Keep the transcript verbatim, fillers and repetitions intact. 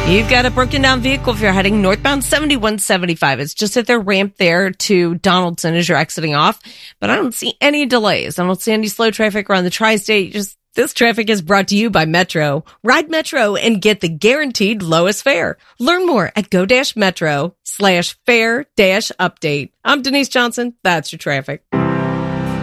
You've got a broken down vehicle if you're heading northbound seventy-one seventy-five. It's just at their ramp there to Donaldson as you're exiting off. But I don't see any delays. I don't see any slow traffic around the tri-state. Just this traffic is brought to you by Metro. Ride Metro and get the guaranteed lowest fare. Learn more at go-metro slash fare dash update. I'm Denise Johnson. That's your traffic.